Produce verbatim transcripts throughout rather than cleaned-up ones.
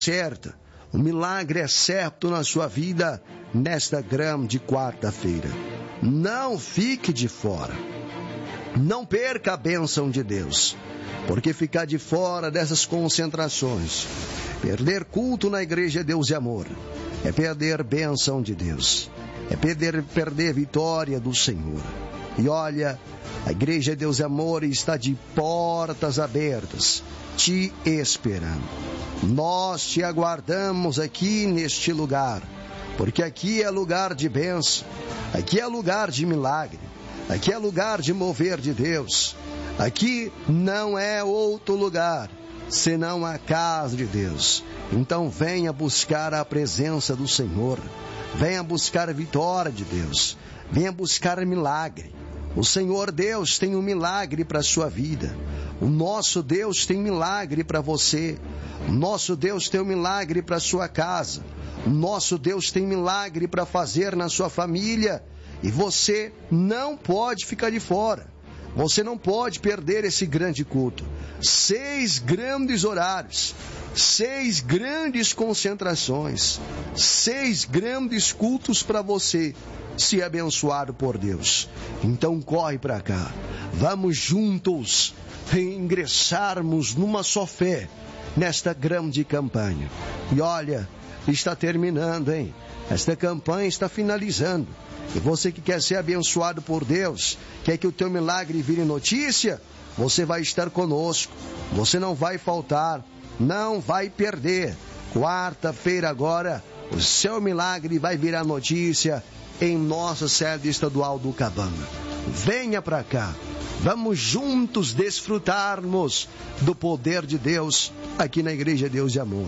certa. O milagre é certo na sua vida nesta grande quarta-feira. Não fique de fora. Não perca a bênção de Deus. Porque ficar de fora dessas concentrações, perder culto na igreja Deus e Amor, é perder bênção de Deus. É perder, perder vitória do Senhor. E olha, a igreja Deus e Amor está de portas abertas, te esperando. Nós te aguardamos aqui neste lugar, porque aqui é lugar de bênção, aqui é lugar de milagre, aqui é lugar de mover de Deus. Aqui não é outro lugar, senão a casa de Deus. Então venha buscar a presença do Senhor, venha buscar a vitória de Deus, venha buscar milagre. O Senhor Deus tem um milagre para a sua vida. O nosso Deus tem milagre para você. O nosso Deus tem um milagre para a sua casa. O nosso Deus tem milagre para fazer na sua família. E você não pode ficar de fora. Você não pode perder esse grande culto. Seis grandes horários, seis grandes concentrações, seis grandes cultos para você ser abençoado por Deus. Então corre para cá. Vamos juntos ingressarmos numa só fé nesta grande campanha. E olha, está terminando, hein? Esta campanha está finalizando. E você que quer ser abençoado por Deus, quer que o teu milagre vire notícia, você vai estar conosco. Você não vai faltar, não vai perder. Quarta-feira agora, o seu milagre vai virar notícia em nossa sede estadual do Cabana. Venha para cá. Vamos juntos desfrutarmos do poder de Deus aqui na Igreja Deus de Amor.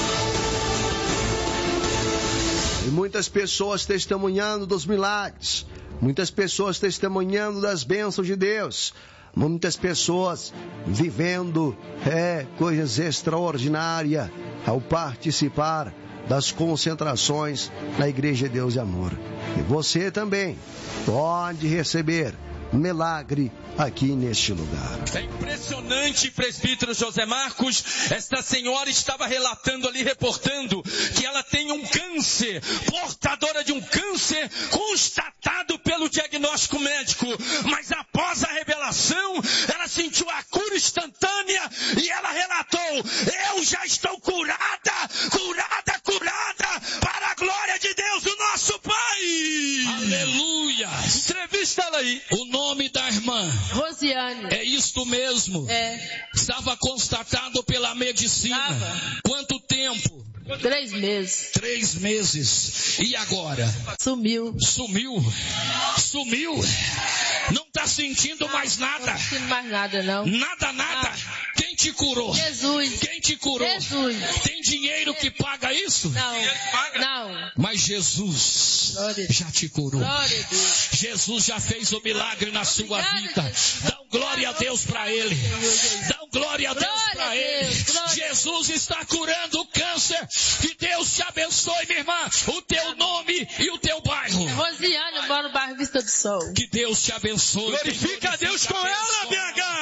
E muitas pessoas testemunhando dos milagres, muitas pessoas testemunhando das bênçãos de Deus, muitas pessoas vivendo é, coisas extraordinárias ao participar das concentrações na Igreja Deus de Amor. E você também pode receber milagre aqui neste lugar. É impressionante, presbítero José Marcos. Esta senhora estava relatando ali, reportando, que ela tem um câncer, portadora de um câncer constatado pelo diagnóstico médico. Mas após a revelação, ela sentiu a cura instantânea e ela relatou: eu já estou curada, curada, curada, para a glória de Deus, o nosso Pai. Aleluia. Entrevista ela aí. O nome da irmã Rosiane. é isto mesmo? É. Estava constatado pela medicina. Estava. Quanto tempo? Três meses. Três meses. E agora? Sumiu. Sumiu? Sumiu? Não está sentindo não, mais nada? Não estou sentindo mais nada, não. Nada, nada? Não. Quem te curou? Jesus. Quem te curou? Jesus. Tem dinheiro que paga isso? Não. Não. Mas Jesus já te curou. Glória a Deus. Jesus já fez o milagre na sua Obrigada, vida. Jesus. Dá um glória a Deus para Ele. Dá um glória a Deus Glória para a Ele. Deus, glória. Jesus está curando o câncer. Que Deus te abençoe, minha irmã. O teu nome e o teu bairro. Rosiane, eu moro no bairro Vista do Sol. Que Deus te abençoe. Glorifica a Deus com ela, B H.